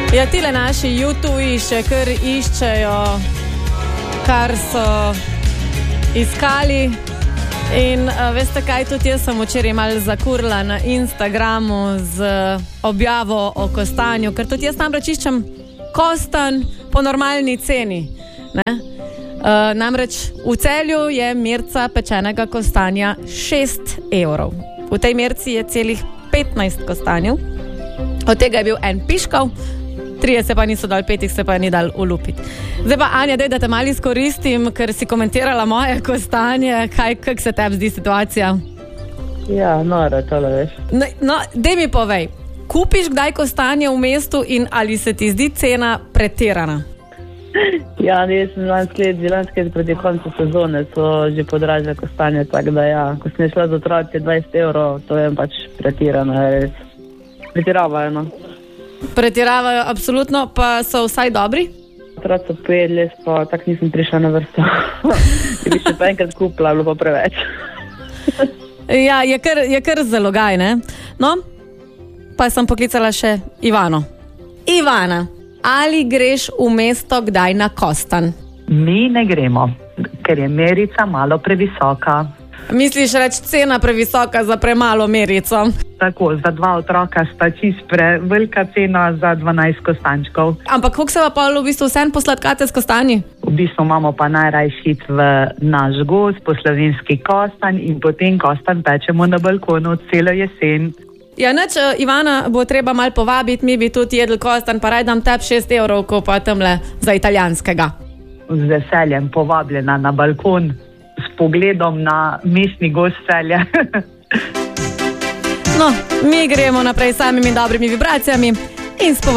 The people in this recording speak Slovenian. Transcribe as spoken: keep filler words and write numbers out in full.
Ja, tile naši YouTubi še kar iščejo, kar so iskali. In uh, veste kaj, tudi jaz sem včeraj malo zakurla na Instagramu z objavo o kostanju, ker tudi jaz namreč iščem kostanj po normalni ceni. Ne? Uh, namreč v Celju je merca pečenega kostanja šest evrov. V tej merci je celih petnajst kostanjev, od tega je bil en piškov, trije se pa niso dal, petih se pa ni dal ulupiti. Zdaj pa, Anja, daj, da te malo izkoristim, ker si komentirala moje kostanje. Kaj, kak se tebi zdi situacija? Ja, nora, tole veš. No, no, daj mi povej, kupiš kdaj kostanje v mestu in ali se ti zdi cena pretirana? Ja, jaz sem lanski let, lanski let proti koncu sezone so že podražile kostanje, tako da ja, ko sem šla z otroci dvajset evrov, to je pač pretirano, res. Pretiravajo, no. Pretiravajo, absolutno, pa so vsaj dobri? Otroci so pojedli, pa tako nisem prišla na vrsto. Če bi še pa enkrat kupila, bilo pa preveč. Ja, je kar, je kar zalogaj, ne? No, pa sem poklicala še Ivano. Ivana, ali greš v mesto kdaj na kostanj? Mi ne gremo, ker je merica malo previsoka. Misliš reči, cena previsoka za premalo merico? Tako, za dva otroka sta čist prevelika cena za dvanajst kostančkov. Ampak kako se pa pol v bistvu vsem posladkate s kostanji? V bistvu imamo pa najrajši iti v naš gozd, po slovenski kostanj in potem kostanj pečemo na balkonu celo jesen. Ja, nič, Ivana, bo treba malo povabiti, mi bi tudi jedli kostanj, pa raj dam tebi šest evrov, ko pa tamle za italijanskega. Z veseljem povabljena na balkon s pogledom na mestni gozd Celje. No, mi gremo naprej s samimi dobrimi vibracijami in s